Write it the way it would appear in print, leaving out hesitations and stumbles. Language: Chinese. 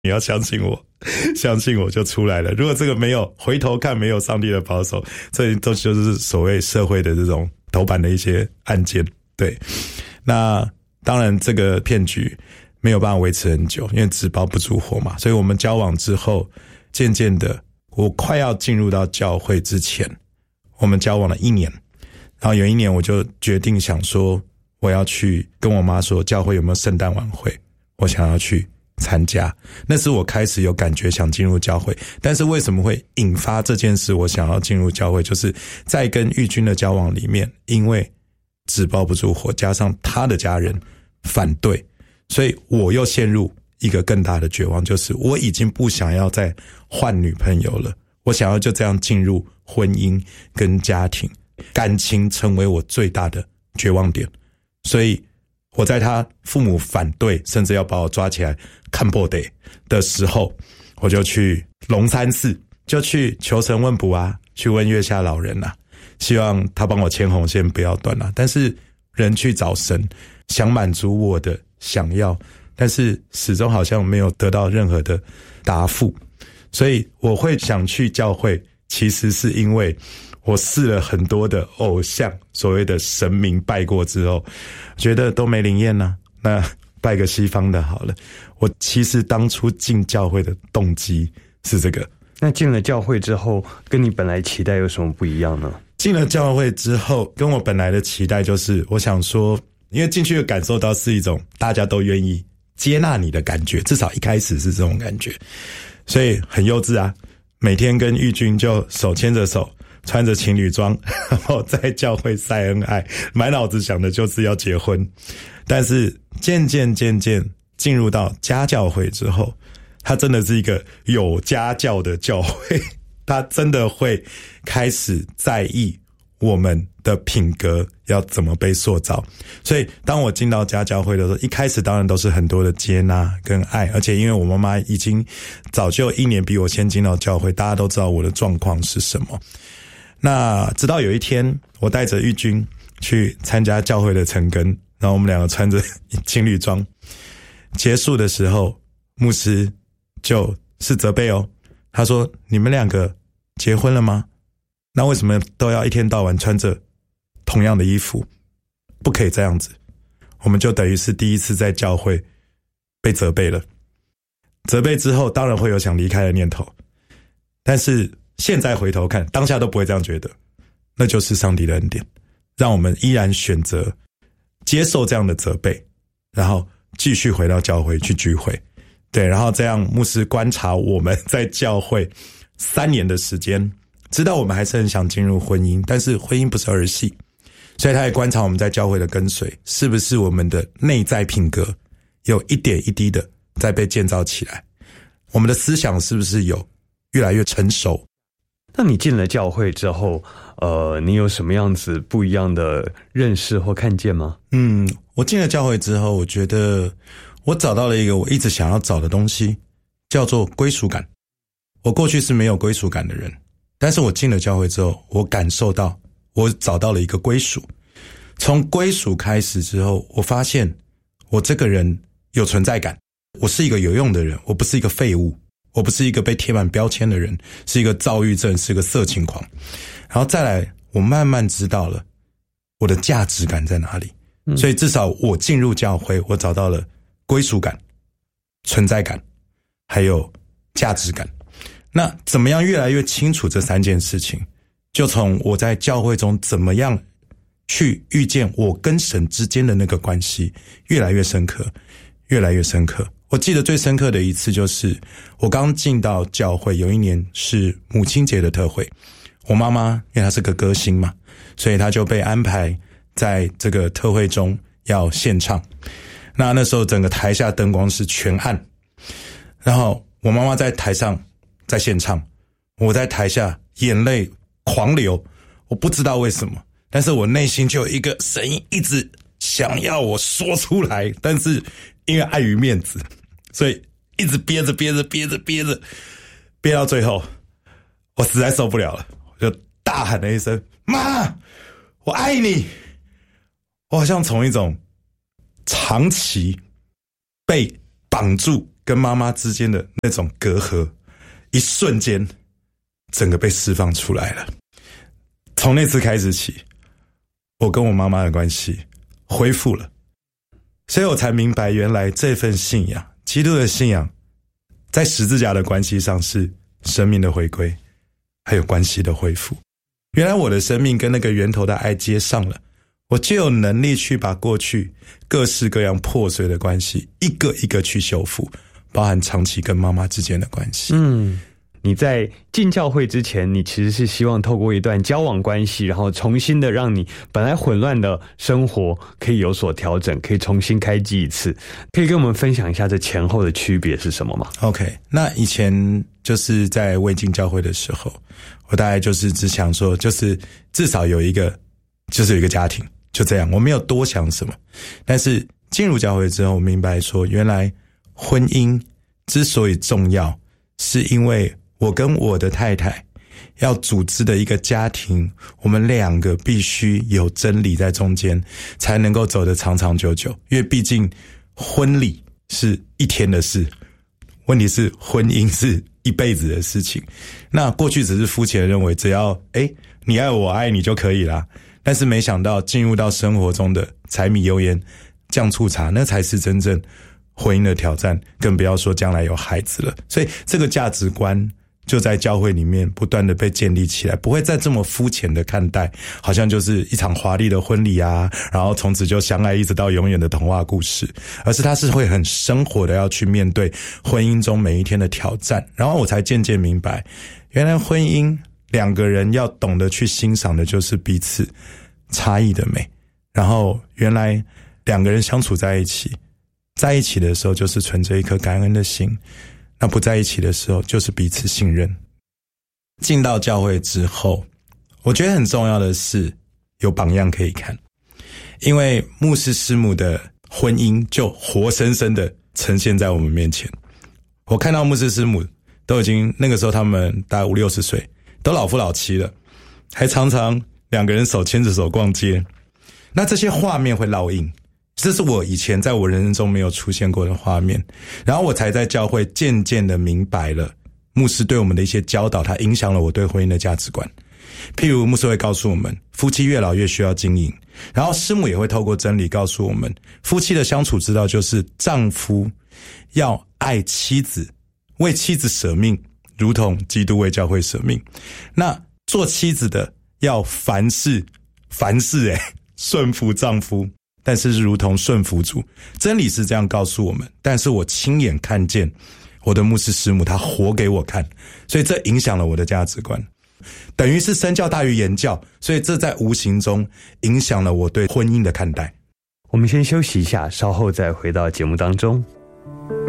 你要相信我，相信我就出来了。如果这个没有回头看，没有上帝的保守，这都就是所谓社会的这种头版的一些案件。对，那当然这个骗局没有办法维持很久，因为纸包不住火嘛。所以我们交往之后，渐渐的，我快要进入到教会之前，我们交往了1年，然后有一年我就决定想说，我要去跟我妈说，教会有没有圣诞晚会，我想要去参加。那是我开始有感觉想进入教会。但是为什么会引发这件事我想要进入教会，就是在跟玉君的交往里面，因为纸包不住火，加上他的家人反对，所以我又陷入一个更大的绝望，就是我已经不想要再换女朋友了，我想要就这样进入婚姻跟家庭，感情成为我最大的绝望点。所以我在他父母反对甚至要把我抓起来看破得的时候，我就去龙山寺，就去求神问卜啊，去问月下老人啊，希望他帮我牵红线不要断啊。但是人去找神，想满足我的想要，但是始终好像没有得到任何的答复。所以我会想去教会，其实是因为我试了很多的偶像，所谓的神明拜过之后，觉得都没灵验啊，那拜个西方的好了。我其实当初进教会的动机是这个。 那进了教会之后，跟你本来期待有什么不一样呢？ 进了教会之后，跟我本来的期待就是，我想说，因为进去感受到是一种大家都愿意接纳你的感觉，至少一开始是这种感觉，所以很幼稚啊。每天跟玉君就手牵着手，穿着情侣装，然后在教会晒恩爱，满脑子想的就是要结婚。但是渐渐进入到家教会之后，它真的是一个有家教的教会，它真的会开始在意我们的品格要怎么被塑造。所以当我进到家教会的时候，一开始当然都是很多的接纳跟爱，而且因为我妈妈已经早就1年比我先进到教会，大家都知道我的状况是什么。那直到有一天，我带着玉君去参加教会的晨更，然后我们两个穿着情侣装，结束的时候，牧师就是责备哦，他说：“你们两个结婚了吗？那为什么都要一天到晚穿着同样的衣服？不可以这样子。”我们就等于是第一次在教会被责备了。责备之后，当然会有想离开的念头，但是现在回头看，当下都不会这样觉得，那就是上帝的恩典，让我们依然选择接受这样的责备，然后继续回到教会去聚会。对，然后这样牧师观察我们在教会3年的时间，知道我们还是很想进入婚姻，但是婚姻不是儿戏，所以他也观察我们在教会的跟随，是不是我们的内在品格有一点一滴的在被建造起来，我们的思想是不是有越来越成熟。 那你进了教会之后，你有什么样子不一样的认识或看见吗？ 我进了教会之后，我觉得我找到了一个我一直想要找的东西，叫做归属感。我过去是没有归属感的人，但是我进了教会之后，我感受到我找到了一个归属。从归属开始之后，我发现我这个人有存在感，我是一个有用的人，我不是一个废物，我不是一个被贴满标签的人，是一个躁郁症，是一个色情狂。然后再来，我慢慢知道了我的价值感在哪里。所以至少我进入教会，我找到了归属感、存在感，还有价值感。那怎么样越来越清楚这3件事情，就从我在教会中怎么样去遇见我跟神之间的那个关系越来越深刻，越来越深刻。我记得最深刻的一次就是我刚进到教会，有一年是母亲节的特会，我妈妈因为她是个歌星嘛，所以她就被安排在这个特会中要献唱。那时候整个台下灯光是全暗，然后我妈妈在台上在献唱，我在台下眼泪狂流，我不知道为什么，但是我内心就有一个声音一直想要我说出来，但是因为碍于面子，所以一直憋着，憋到最后我实在受不了了，我就大喊了一声：“妈，我爱你！”我好像从一种长期被绑住跟妈妈之间的那种隔阂，一瞬间整个被释放出来了。从那次开始起，我跟我妈妈的关系恢复了，所以我才明白原来这份信仰，基督的信仰，在十字架的关系上是生命的回归，还有关系的恢复。原来我的生命跟那个源头的爱接上了，我就有能力去把过去各式各样破碎的关系一个一个去修复，包含长期跟妈妈之间的关系。 你在进教会之前，你其实是希望透过一段交往关系，然后重新的让你本来混乱的生活可以有所调整，可以重新开机一次。可以跟我们分享一下这前后的区别是什么吗？ OK， 那以前就是在未进教会的时候，我大概就是只想说，就是至少有一个家庭，就这样，我没有多想什么。但是进入教会之后，我明白说，原来婚姻之所以重要，是因为我跟我的太太要组织的一个家庭，我们两个必须有真理在中间，才能够走得长长久久。因为毕竟婚礼是一天的事，问题是婚姻是一辈子的事情。那过去只是肤浅的认为，只要你爱我爱你就可以啦。但是没想到进入到生活中的柴米油盐酱醋茶，那才是真正婚姻的挑战，更不要说将来有孩子了。所以这个价值观就在教会里面不断的被建立起来，不会再这么肤浅的看待，好像就是一场华丽的婚礼啊，然后从此就相爱一直到永远的童话故事，而是他是会很生活的要去面对婚姻中每一天的挑战。然后我才渐渐明白，原来婚姻两个人要懂得去欣赏的就是彼此差异的美，然后原来两个人相处在一起的时候就是存着一颗感恩的心，那不在一起的时候就是彼此信任。进到教会之后，我觉得很重要的是有榜样可以看，因为牧师师母的婚姻就活生生的呈现在我们面前。我看到牧师师母都已经那个时候他们大概50-60岁，都老夫老妻了，还常常两个人手牵着手逛街。那这些画面会烙印，这是我以前在我人生中没有出现过的画面，然后我才在教会渐渐的明白了牧师对我们的一些教导，它影响了我对婚姻的价值观。譬如牧师会告诉我们，夫妻越老越需要经营，然后师母也会透过真理告诉我们，夫妻的相处之道就是丈夫要爱妻子，为妻子舍命，如同基督为教会舍命。那做妻子的要凡事顺服丈夫，但是如同顺服主。真理是这样告诉我们，但是我亲眼看见我的牧师师母，她活给我看，所以这影响了我的价值观，等于是身教大于言教，所以这在无形中影响了我对婚姻的看待。 我们先休息一下，稍后再回到节目当中。